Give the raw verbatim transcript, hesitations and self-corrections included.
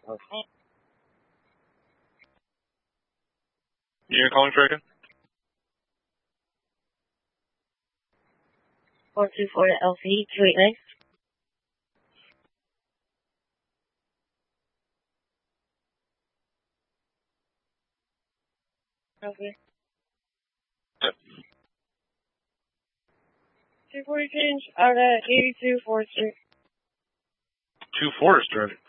Okay. You're calling Dragon? Four two four to L C two eight nine. Okay. Yep. Two forty change out at eighty-two Fourth Street. Two Forest Road.